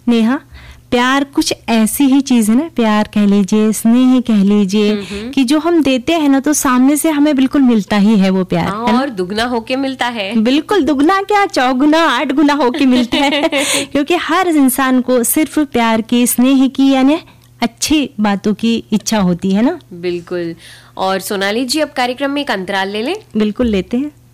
नेहा, प्यार कुछ ऐसी ही चीज है ना, प्यार कह लीजिए, स्नेह कह लीजिए, कि जो हम देते हैं ना तो सामने से हमें बिल्कुल मिलता ही है वो प्यार। हाँ, और दुगना होके मिलता है। बिल्कुल, दुगना क्या, 4 गुना 8 गुना होके मिलता है क्योंकि हर इंसान को सिर्फ प्यार की, स्नेह की, यानी अच्छी बातों की इच्छा होती है ना। बिल्कुल। और सोनाली जी, अब कार्यक्रम में एक अंतराल ले लें। बिल्कुल लेते हैं।